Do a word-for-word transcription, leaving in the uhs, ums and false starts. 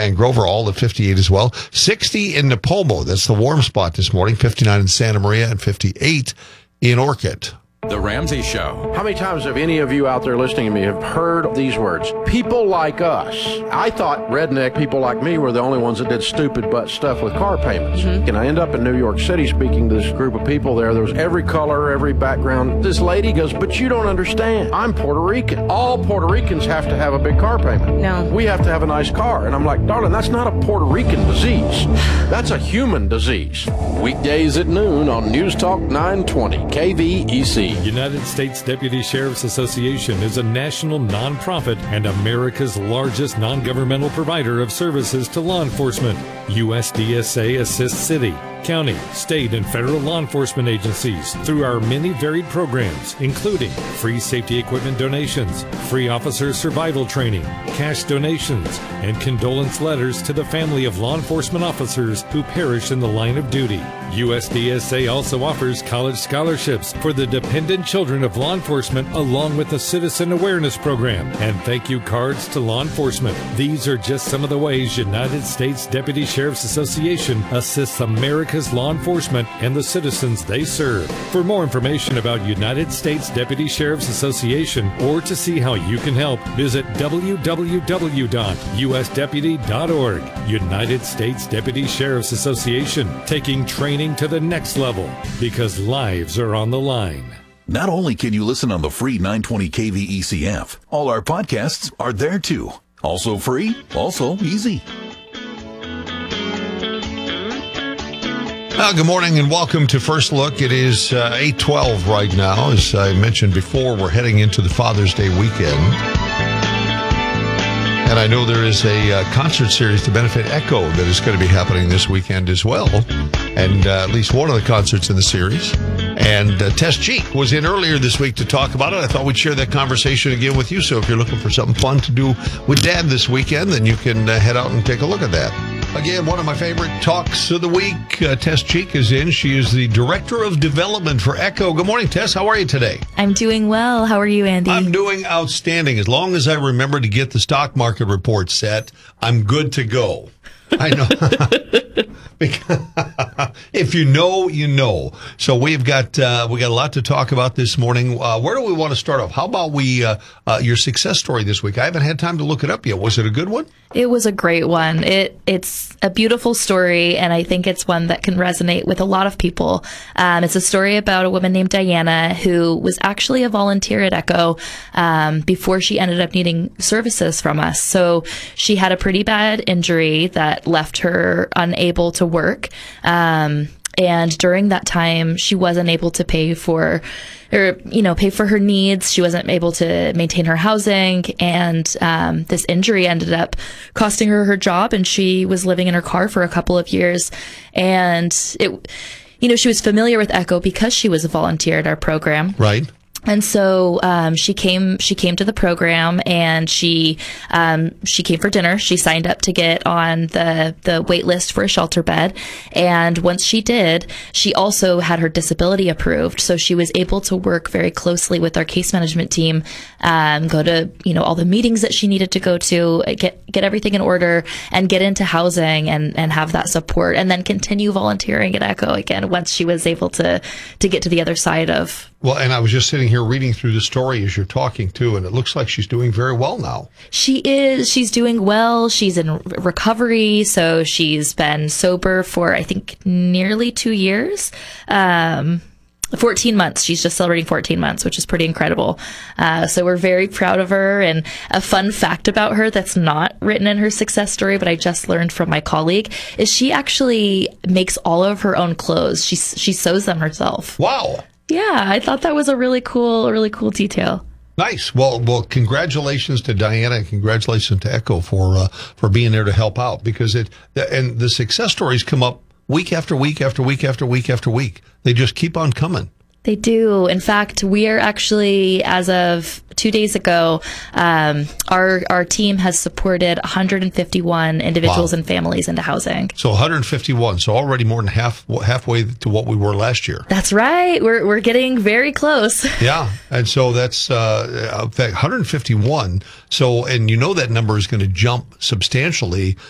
and Grover, all at fifty-eight as well. sixty in Napomo. That's the warm spot this morning. fifty-nine in Santa Maria and fifty-eight in Orchid. The Ramsey Show. How many times have any of you out there listening to me have heard these words? People like us. I thought redneck people like me were the only ones that did stupid butt stuff with car payments. Mm-hmm. And I end up in New York City speaking to this group of people there. There was every color, every background. This lady goes, but you don't understand. I'm Puerto Rican. All Puerto Ricans have to have a big car payment. No. We have to have a nice car. And I'm like, darling, that's not a Puerto Rican disease. That's a human disease. Weekdays at noon on News Talk nine twenty K V E C. United States Deputy Sheriff's Association is a national nonprofit and America's largest non-governmental provider of services to law enforcement. U S D S A assists city, county, state, and federal law enforcement agencies through our many varied programs, including free safety equipment donations, free officer survival training, cash donations, and condolence letters to the family of law enforcement officers who perish in the line of duty. U S D S A also offers college scholarships for the dependent children of law enforcement, along with a citizen awareness program and thank you cards to law enforcement. These are just some of the ways United States Deputy Sheriff's Association assists America's law enforcement and the citizens they serve. For more information about United States Deputy Sheriff's Association or to see how you can help, visit w w w dot u s deputy dot org. United States Deputy Sheriff's Association, taking training to the next level because lives are on the line. Not only can you listen on the free nine twenty K V E C F, all our podcasts are there too. Also free, also easy. Uh, good morning and welcome to First Look. It is uh, eight twelve right now. As I mentioned before, we're heading into the Father's Day weekend. And I know there is a uh, concert series to benefit Echo that is going to be happening this weekend as well. And uh, at least one of the concerts in the series. And uh, Tess Cheek was in earlier this week to talk about it. I thought we'd share that conversation again with you. So if you're looking for something fun to do with Dad this weekend, then you can uh, head out and take a look at that. Again, one of my favorite talks of the week. Uh, Tess Cheek is in. She is the Director of Development for Echo. Good morning, Tess. How are you today? I'm doing well. How are you, Andy? I'm doing outstanding. As long as I remember to get the stock market report set, I'm good to go. I know. Because if you know, you know. So we've got uh, we got a lot to talk about this morning. Uh, where do we want to start off? How about we uh, uh, your success story this week? I haven't had time to look it up yet. Was it a good one? It was a great one. It it's a beautiful story, and I think it's one that can resonate with a lot of people. Um, it's a story about a woman named Diana who was actually a volunteer at Echo um, before she ended up needing services from us. So she had a pretty bad injury that left her unable to work. Um, and during that time, she wasn't able to pay for, or, you know, pay for her needs. She wasn't able to maintain her housing. And um, this injury ended up costing her her job. And she was living in her car for a couple of years. And it, you know, she was familiar with Echo because she was a volunteer at our program. Right. And so um, she came. She came to the program, and she um, she came for dinner. She signed up to get on the the wait list for a shelter bed, and once she did, she also had her disability approved. So she was able to work very closely with our case management team, um, go to you know all the meetings that she needed to go to, get get everything in order, and get into housing and and have that support, and then continue volunteering at Echo again once she was able to to get to the other side of. Well, and I was just sitting here reading through the story as you're talking too, and it looks like she's doing very well now. She is. She's doing well. She's in recovery, so she's been sober for, I think, nearly two years. Um, fourteen months. She's just celebrating fourteen months, which is pretty incredible. Uh, so we're very proud of her. And a fun fact about her that's not written in her success story, but I just learned from my colleague, is she actually makes all of her own clothes. She, she sews them herself. Wow. Yeah, I thought that was a really cool, a really cool detail. Nice. Well, well, congratulations to Diana and congratulations to Echo for uh, for being there to help out, because it and the success stories come up week after week after week after week after week. They just keep on coming. They do. In fact, we are actually, as of two days ago, um, our our team has supported one hundred fifty-one individuals wow. and families into housing. So one hundred fifty-one. So already more than half halfway to what we were last year. That's right. We're we're getting very close. Yeah, and so that's uh, in fact one hundred fifty-one. So and you know that number is going to jump substantially